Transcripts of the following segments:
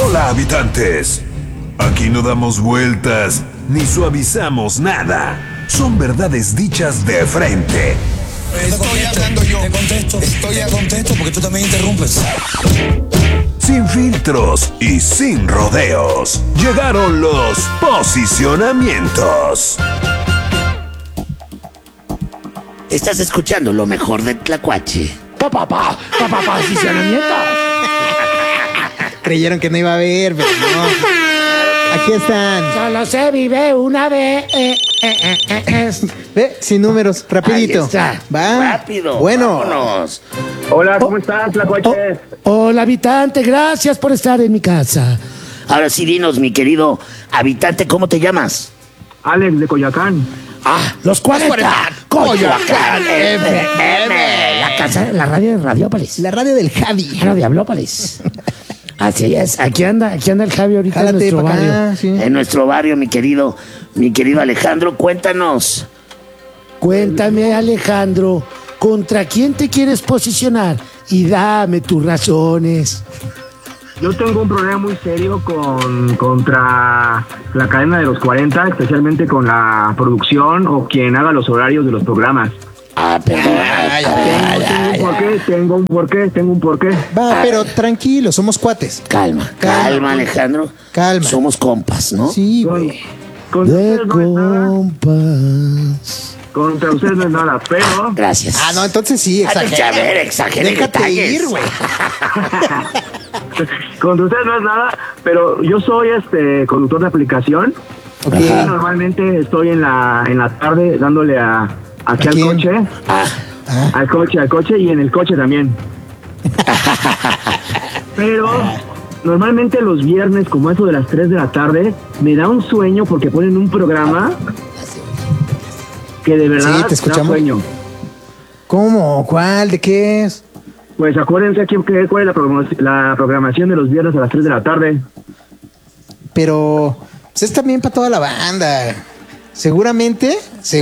Hola, habitantes. Aquí no damos vueltas ni suavizamos nada. Son verdades dichas de frente. Estoy hablando yo. Te contesto. Estoy a contesto porque tú también interrumpes. Sin filtros y sin rodeos. Llegaron los posicionamientos. Estás escuchando lo mejor de Tlacuache. Posicionamiento. Creyeron que no iba a haber, pero no. Aquí están. Solo se vive una vez. Ve, sin números, rapidito. Ahí está. Va. Rápido. Bueno. Vámonos. Hola, ¿cómo estás, Tlacuaches? Hola, habitante, gracias por estar en mi casa. Ahora sí, dinos, mi querido habitante, ¿cómo te llamas? Alex de Coyoacán. Los 40. Coyoacán FM. La casa, la radio de Radiópolis. La radio del Javi. La Diablópolis. Así es, aquí anda el Javi ahorita Jálate en nuestro pa' acá, barrio. sí. En nuestro barrio, mi querido Alejandro, cuéntanos. Cuéntame, Alejandro, ¿contra quién te quieres posicionar? Y dame tus razones. Yo tengo un problema muy serio contra la cadena de los 40, especialmente con la producción o quien haga los horarios de los programas. Perdón. Tengo un porqué. Va, pero tranquilo, somos cuates. Calma, Alejandro. Calma. Somos compas, ¿no? Sí, güey. Contra De ustedes no es nada. compas. Contra ustedes no es nada, pero Gracias. Ah, no, entonces sí, A ver, exagera Déjate detalles. ir, güey. contra ustedes no es nada, pero yo soy conductor de aplicación. Ok. Y normalmente estoy en la tarde dándole aquí ¿A al quién? coche. Al coche y en el coche también. Pero normalmente los viernes, como eso de las 3 de la tarde, me da un sueño porque ponen un programa que de verdad Sí, te escuchamos. da sueño. ¿Cómo? ¿Cuál? ¿De qué es? Pues acuérdense aquí cuál es la programación de los viernes a las 3 de la tarde. Pero pues es también para toda la banda. Seguramente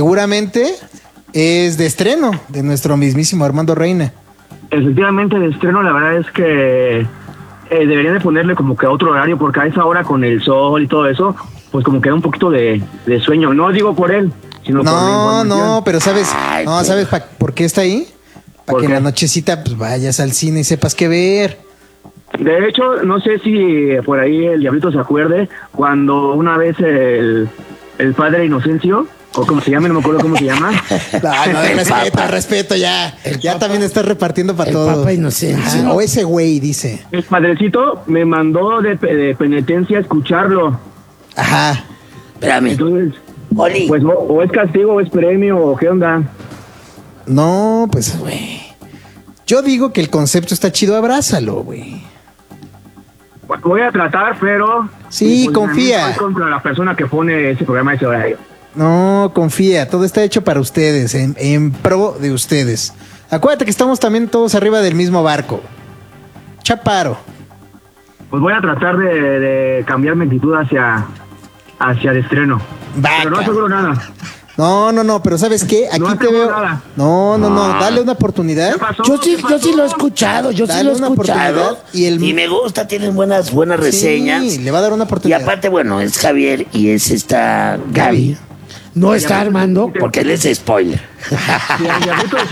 es de estreno de nuestro mismísimo Armando Reina. Efectivamente, de estreno, la verdad es que deberían de ponerle como que a otro horario, porque a esa hora con el sol y todo eso, pues como que da un poquito de sueño. No digo por él, sino por la información. No, pero ¿sabes? Ay, No, pero- ¿sabes por qué está ahí? Para ¿Por que en qué? la nochecita pues vayas al cine y sepas qué ver. De hecho, no sé si por ahí el Diablito se acuerde, cuando una vez el padre Inocencio, o como se llama, no me acuerdo cómo se llama. No, respeto ya. Ya también estás repartiendo para el todos. Papa Inocencio. Ah, o ese güey dice. El padrecito me mandó de penitencia a escucharlo. Ajá. Espérame. Entonces, Oli. pues o es castigo o es premio o qué onda. No, pues, güey. Yo digo que el concepto está chido, abrázalo, güey. Voy a tratar, pero... Sí, pues, confía. estoy contra la persona que pone ese programa a ese horario. No, confía, todo está hecho para ustedes, en pro de ustedes. Acuérdate que estamos también todos arriba del mismo barco. Chaparo. Pues voy a tratar de cambiar mi actitud hacia el estreno. Vaca. Pero no aseguro nada. No, pero ¿sabes qué? Aquí No te aseguro veo. nada. No, dale una oportunidad. ¿Qué pasó? Yo sí ¿Qué pasó? lo he escuchado, Dale una oportunidad Y y me gusta, tienen buenas reseñas. Sí, le va a dar una Y oportunidad. aparte, bueno, es Javier y es esta Gaby. No está Armando. Porque él es spoiler. Si al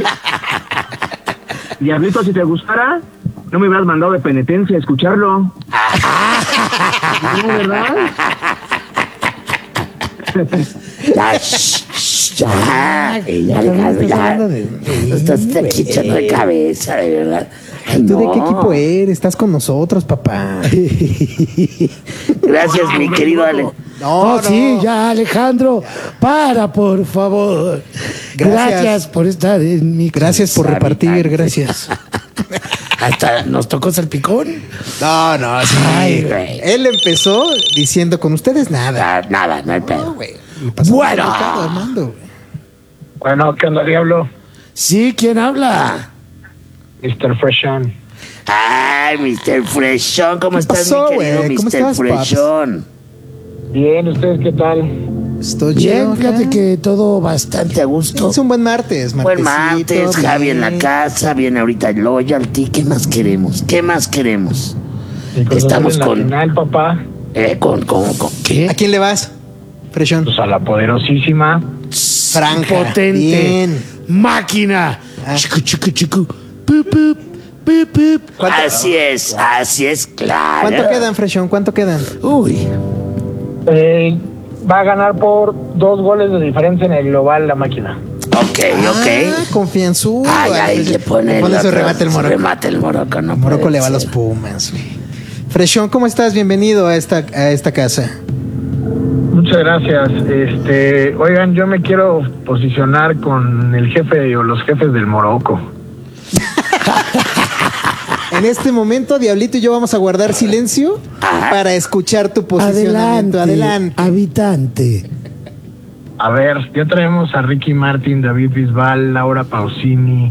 Diablito, si te gustara, no me hubieras mandado de penitencia a escucharlo. No, ¿verdad? Ya, ya, Alejandro, ya. No estás aquí echando de cabeza, de verdad. Ay, ¿Tú de qué no. equipo eres? Estás con nosotros, papá. Gracias, mi querido Ale. Oh, sí, ya, Alejandro. Por favor. Gracias por estar en mi casa. Gracias por repartir, Habitante. gracias. Hasta nos tocó salpicón. No, sí. Ay, güey. Él empezó diciendo con ustedes nada. Nada, no hay No, pedo. güey. Le pasamos Bueno. el recado a Armando, güey. Bueno, ¿qué onda, Diablo? Sí, ¿quién habla? Mr. Freshon. Ay, Mr. Freshón, ¿cómo estás, pasó, mi querido güey? ¿Cómo Mr. estás, paps? Freshón? Bien, ¿ustedes qué tal? Estoy Bien, chido, fíjate acá. que todo bastante a gusto. Es un buen martes, Buen martesito, martes, Javi en la bien. casa, viene ahorita el Loyalty. ¿Qué más queremos? ¿Qué más queremos? Estamos con... final, papá. ¿Con qué? ¿A quién le vas, Freshón? Pues a la poderosísima. Franja. Potente. Bien. Máquina. Ah. Chicu, chicu, chicu. Pup, pup, pup, pup. Así es, claro. ¿Cuánto quedan, Freshón? ¿Cuánto quedan? Uy. Va a ganar por 2 goles de diferencia en el global la máquina. Ok. Confianzudo. Ay, le pone su otro- remate el su Morocco. remate el Morocco, no Morocco puede le va a los ser. Pumas, güey. Freshón, ¿cómo estás? Bienvenido a esta casa. Muchas gracias. Oigan, yo me quiero posicionar con el jefe o los jefes del Morocco. En este momento, Diablito y yo vamos a guardar silencio para escuchar tu posicionamiento. Adelante. Habitante. A ver, ya traemos a Ricky Martin, David Bisbal, Laura Pausini,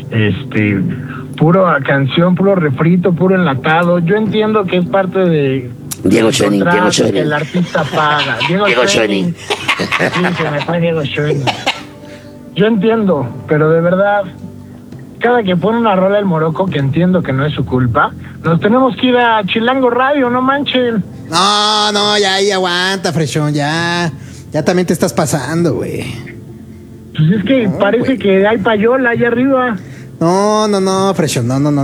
puro canción, puro refrito, puro enlatado. Yo entiendo que es parte de Diego Schoening, contrato Diego Schoening. que el artista paga. Diego Schoening. Sí, se me fue Diego Schoening. Yo entiendo, pero de verdad, cada que pone una rola el Morocco, que entiendo que no es su culpa, nos tenemos que ir a Chilango Radio, no manchen. No, ya ahí aguanta, Freshón, ya. Ya también te estás pasando, güey. Pues es que parece que hay payola allá arriba. No, Freshón, no.